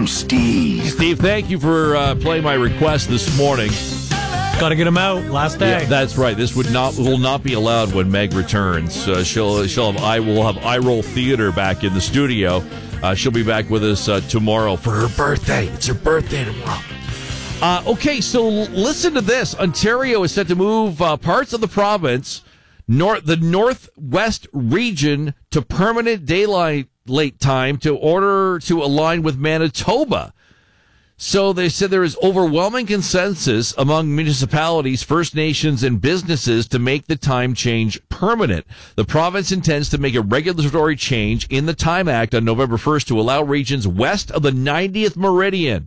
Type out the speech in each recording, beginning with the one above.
I'm Steve. Steve, thank you for playing my request this morning. Got to get him out. Last day. Yeah, that's right. This will not be allowed when Meg returns. We'll have iRoll Theater back in the studio. She'll be back with us tomorrow for her birthday. It's her birthday tomorrow. Okay, so listen to this. Ontario is set to move parts of the province, the northwest region, to permanent daylight time to align with Manitoba. So they said there is overwhelming consensus among municipalities, First Nations, and businesses to make the time change permanent. The province intends to make a regulatory change in the Time Act on November 1st to allow regions west of the 90th meridian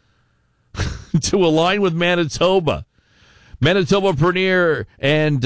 to align with Manitoba. Manitoba premier and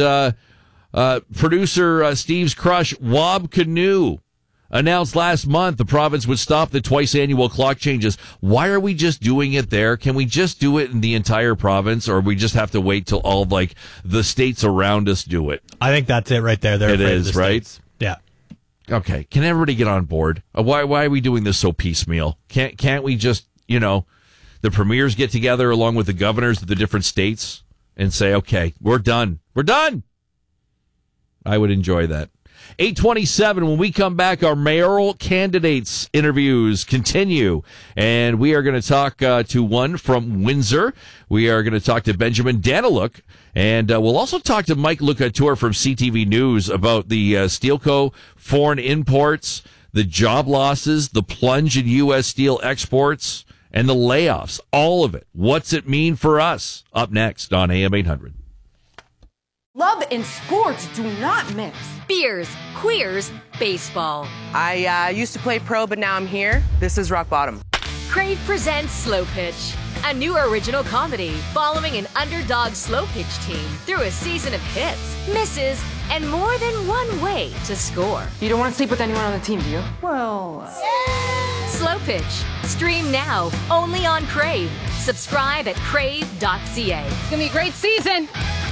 producer Steve's crush, Wob Canoe, announced last month the province would stop the twice-annual clock changes. Why are we just doing it there? Can we just do it in the entire province, or we just have to wait till all the states around us do it? I think that's it right there. It is, right? States. Yeah. Okay. Can everybody get on board? Why are we doing this so piecemeal? Can't we just, the premiers get together along with the governors of the different states and say, okay, we're done. We're done. I would enjoy that. 8:27, when we come back, our mayoral candidates interviews continue, and we are going to talk to one from Windsor. We are going to talk to Benjamin Daniluk, and we'll also talk to Mike Lucatour from CTV News about the Steelco foreign imports, the job losses, the plunge in U.S. steel exports, and the layoffs. All of it. What's it mean for us? Up next on AM 800. Love and sports do not mix. Beers, queers, baseball. I used to play pro, but now I'm here. This is rock bottom. Crave presents Slow Pitch, a new original comedy following an underdog slow pitch team through a season of hits, misses, and more than one way to score. You don't want to sleep with anyone on the team, do you? Well... Slow Pitch. Stream now, only on Crave. Subscribe at crave.ca. It's going to be a great season.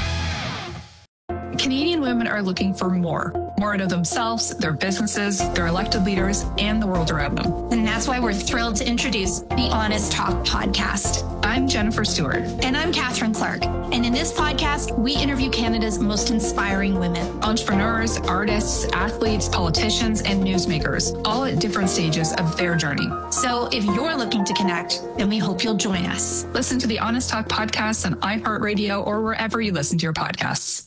Canadian women are looking for more out of themselves, their businesses, their elected leaders, and the world around them. And that's why we're thrilled to introduce the Honest Talk podcast. I'm Jennifer Stewart. And I'm Catherine Clark. And in this podcast, we interview Canada's most inspiring women. Entrepreneurs, artists, athletes, politicians, and newsmakers, all at different stages of their journey. So if you're looking to connect, then we hope you'll join us. Listen to the Honest Talk podcast on iHeartRadio or wherever you listen to your podcasts.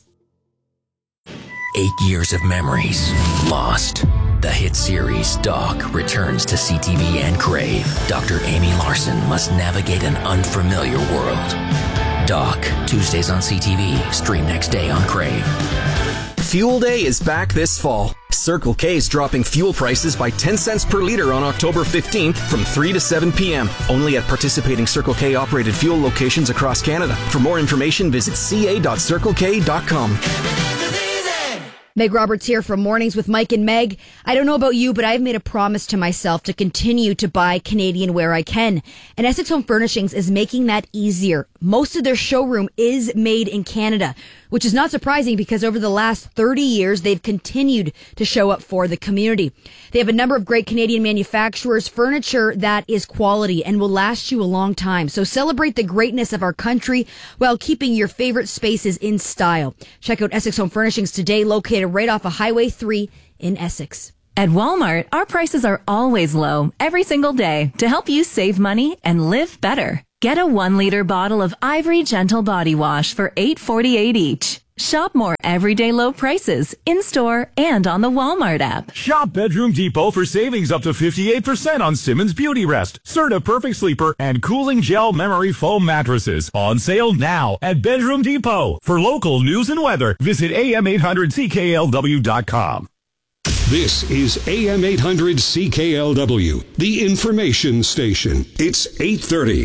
8 years of memories lost. The hit series Doc returns to CTV and Crave. Dr. Amy Larson must navigate an unfamiliar world. Doc, Tuesdays on CTV. Stream next day on Crave. Fuel Day is back this fall. Circle K is dropping fuel prices by 10 cents per liter on October 15th from 3 to 7 p.m. Only at participating Circle K operated fuel locations across Canada. For more information, visit ca.circlek.com. Meg Roberts here from Mornings with Mike and Meg. I don't know about you, but I've made a promise to myself to continue to buy Canadian where I can. And Essex Home Furnishings is making that easier. Most of their showroom is made in Canada, which is not surprising because over the last 30 years, they've continued to show up for the community. They have a number of great Canadian manufacturers, furniture that is quality and will last you a long time. So celebrate the greatness of our country while keeping your favorite spaces in style. Check out Essex Home Furnishings today, located right off of Highway 3 in Essex. At Walmart, our prices are always low, every single day, to help you save money and live better. Get a 1-liter bottle of Ivory Gentle Body Wash for $8.48 each. Shop more everyday low prices in-store and on the Walmart app. Shop Bedroom Depot for savings up to 58% on Simmons Beauty Rest, Serta Perfect Sleeper, and Cooling Gel Memory Foam Mattresses. On sale now at Bedroom Depot. For local news and weather, visit am800cklw.com. This is AM 800 CKLW, the information station. It's 8:30.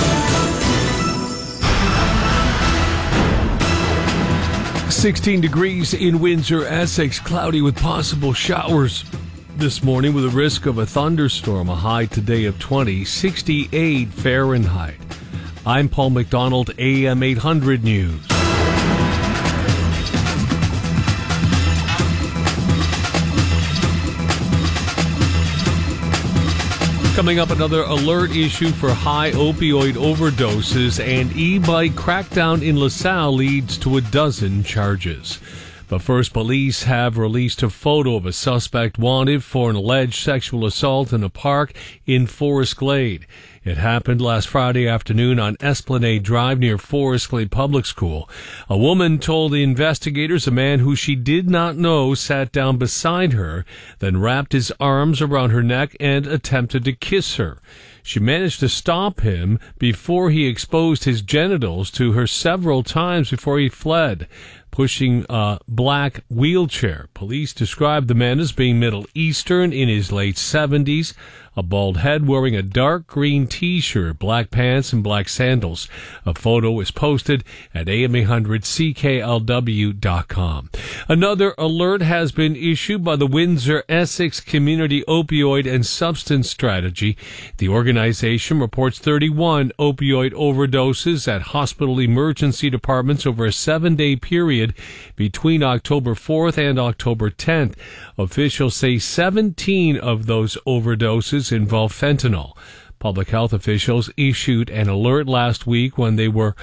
16 degrees in Windsor, Essex, cloudy with possible showers this morning with a risk of a thunderstorm, a high today of 20, 68 Fahrenheit. I'm Paul McDonald, AM 800 News. Coming up, another alert issue for high opioid overdoses, and e-bike crackdown in LaSalle leads to a dozen charges. But first, police have released a photo of a suspect wanted for an alleged sexual assault in a park in Forest Glade. It happened last Friday afternoon on Esplanade Drive near Forest Glade Public School. A woman told the investigators a man who she did not know sat down beside her, then wrapped his arms around her neck and attempted to kiss her. She managed to stop him before he exposed his genitals to her several times before he fled, pushing a black wheelchair. Police described the man as being Middle Eastern, in his late 70s, a bald head, wearing a dark green T-shirt, black pants, and black sandals. A photo is posted at am800CKLW.com. Another alert has been issued by the Windsor Essex Community Opioid and Substance Strategy. The organization reports 31 opioid overdoses at hospital emergency departments over a 7-day period between October 4th and October 10th. Officials say 17 of those overdoses involve fentanyl. Public health officials issued an alert last week when there were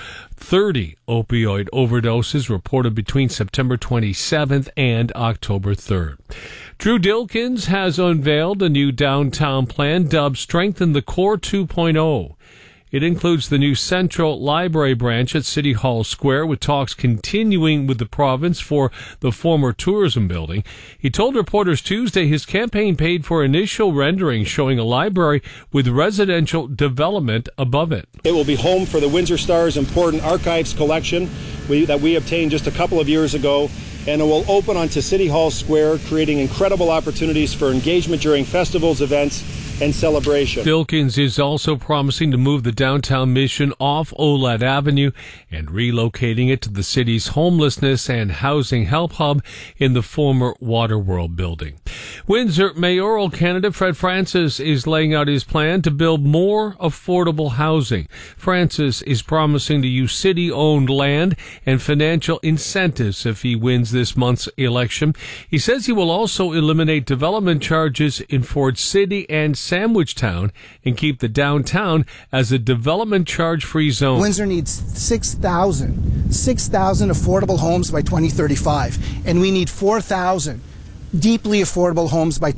30 opioid overdoses reported between September 27th and October 3rd. Drew Dilkens has unveiled a new downtown plan dubbed Strengthen the Core 2.0. It includes the new Central Library branch at City Hall Square, with talks continuing with the province for the former tourism building. He told reporters Tuesday his campaign paid for initial renderings showing a library with residential development above it. It will be home for the Windsor Star's important archives collection that we obtained just a couple of years ago, and it will open onto City Hall Square, creating incredible opportunities for engagement during festivals, events, and celebration. Dilkens is also promising to move the downtown mission off Olad Avenue and relocating it to the city's homelessness and housing help hub in the former Waterworld building. Windsor mayoral candidate Fred Francis is laying out his plan to build more affordable housing. Francis is promising to use city-owned land and financial incentives if he wins this month's election. He says he will also eliminate development charges in Ford City and Sandwich Town and keep the downtown as a development charge-free zone. Windsor needs 6,000 affordable homes by 2035, and we need 4,000 deeply affordable homes by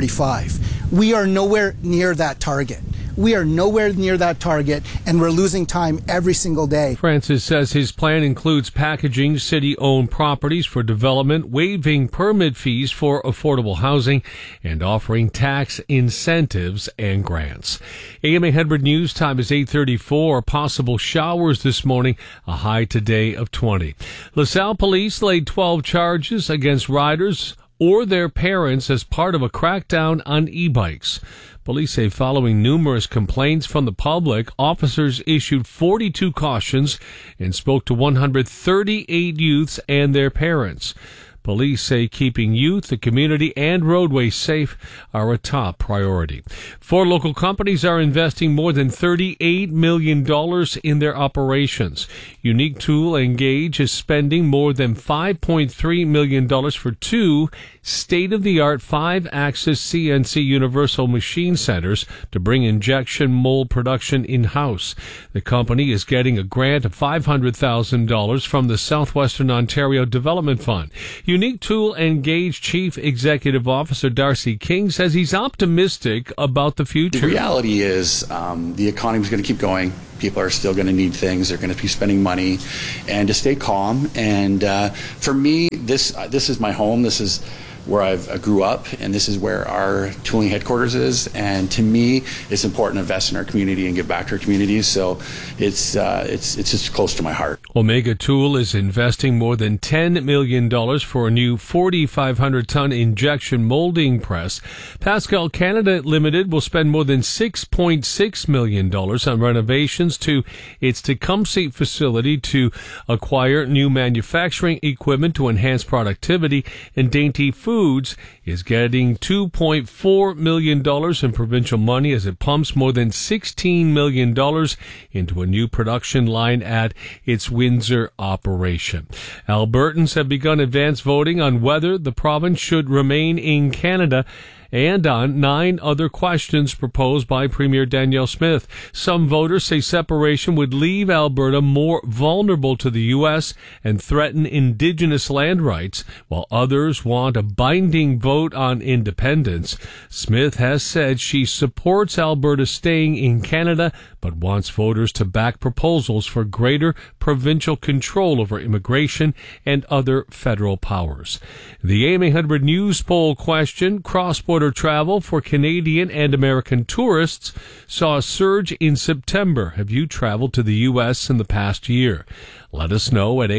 2035. We are nowhere near that target. We are nowhere near that target, and we're losing time every single day. Francis says his plan includes packaging city-owned properties for development, waiving permit fees for affordable housing, and offering tax incentives and grants. AMA Hedford News time is 8:34. Possible showers this morning, a high today of 20. LaSalle police laid 12 charges against riders or their parents as part of a crackdown on e-bikes. Police say following numerous complaints from the public, officers issued 42 cautions and spoke to 138 youths and their parents. Police say keeping youth, the community, and roadways safe are a top priority. 4 local companies are investing more than $38 million in their operations. Unique Tool Engage is spending more than $5.3 million for 2 state-of-the-art 5-axis CNC universal machine centers to bring injection mold production in-house. The company is getting a grant of $500,000 from the Southwestern Ontario Development Fund. Unique Tool Engage Chief Executive Officer Darcy King says he's optimistic about the future. The reality is the economy is going to keep going. People are still going to need things. They're going to be spending money, and to stay calm. And for me, this is my home. This is where I grew up, and this is where our tooling headquarters is. And to me, it's important to invest in our community and give back to our communities. So it's just close to my heart. Omega Tool is investing more than $10 million for a new 4,500-ton injection molding press. Pascal Canada Limited will spend more than $6.6 million on renovations to its Tecumseh facility to acquire new manufacturing equipment to enhance productivity, and Dainty Foods is getting $2.4 million in provincial money as it pumps more than $16 million into a new production line at its Windsor operation. Albertans have begun advance voting on whether the province should remain in Canada, and on 9 other questions proposed by Premier Danielle Smith. Some voters say separation would leave Alberta more vulnerable to the U.S. and threaten Indigenous land rights, while others want a binding vote on independence. Smith has said she supports Alberta staying in Canada, but wants voters to back proposals for greater provincial control over immigration and other federal powers. The AM 800 News Poll question, cross-border travel for Canadian and American tourists, saw a surge in September. Have you traveled to the U.S. in the past year? Let us know at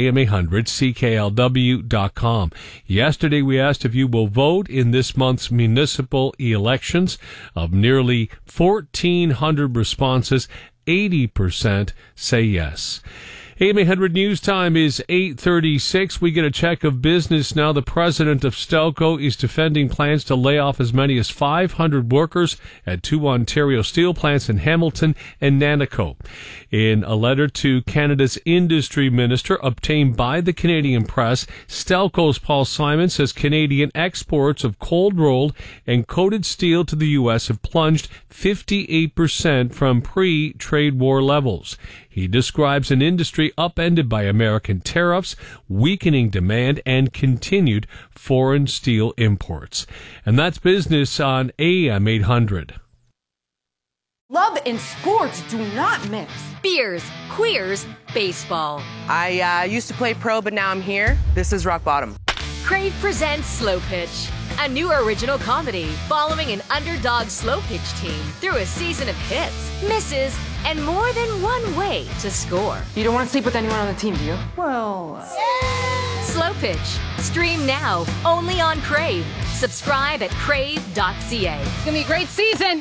am800cklw.com. Yesterday we asked if you will vote in this month's municipal elections. Of nearly 1,400 responses, 80% say yes. AM 800 News Time is 8:36. We get a check of business now. The president of Stelco is defending plans to lay off as many as 500 workers at 2 Ontario steel plants in Hamilton and Nanaco. In a letter to Canada's industry minister obtained by the Canadian Press, Stelco's Paul Simon says Canadian exports of cold-rolled and coated steel to the U.S. have plunged 58% from pre-trade war levels. He describes an industry upended by American tariffs, weakening demand, and continued foreign steel imports. And that's business on AM 800. Love and sports do not mix. Beers, queers, baseball. I used to play pro, but now I'm here. This is Rock Bottom. Crave presents Slow Pitch, a new original comedy following an underdog slow pitch team through a season of hits, misses, and more than one way to score. You don't want to sleep with anyone on the team, do you? Well... Slow Pitch. Stream now, only on Crave. Subscribe at crave.ca. It's going to be a great season.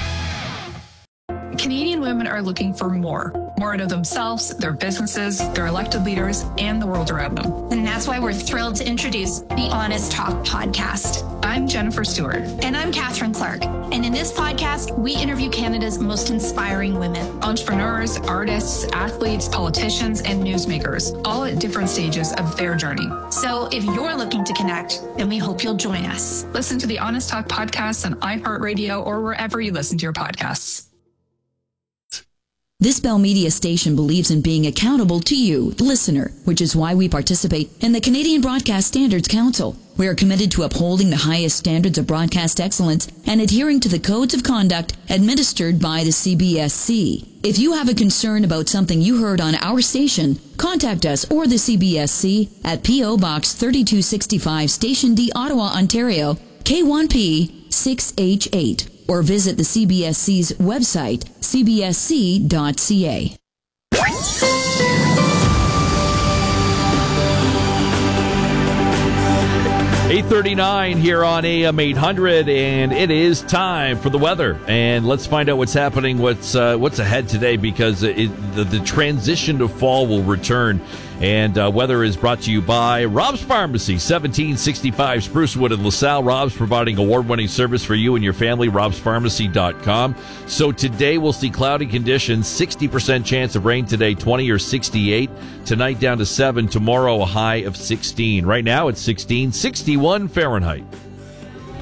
Canadian women are looking for more out of themselves, their businesses, their elected leaders, and the world around them. And that's why we're thrilled to introduce the Honest Talk podcast. I'm Jennifer Stewart. And I'm Catherine Clark. And in this podcast, we interview Canada's most inspiring women. Entrepreneurs, artists, athletes, politicians, and newsmakers, all at different stages of their journey. So if you're looking to connect, then we hope you'll join us. Listen to the Honest Talk podcast on iHeartRadio or wherever you listen to your podcasts. This Bell Media station believes in being accountable to you, the listener, which is why we participate in the Canadian Broadcast Standards Council. We are committed to upholding the highest standards of broadcast excellence and adhering to the codes of conduct administered by the CBSC. If you have a concern about something you heard on our station, contact us or the CBSC at P.O. Box 3265, Station D, Ottawa, Ontario, K1P 6H8. Or visit the CBSC's website, cbsc.ca. 8:39 here on AM 800, and it is time for the weather. And let's find out what's happening, what's ahead today, because the transition to fall will return. And weather is brought to you by Rob's Pharmacy, 1765 Sprucewood in LaSalle. Rob's providing award-winning service for you and your family, robspharmacy.com. So today we'll see cloudy conditions, 60% chance of rain today, 20 or 68. Tonight down to 7, tomorrow a high of 16. Right now it's 16, 61 Fahrenheit.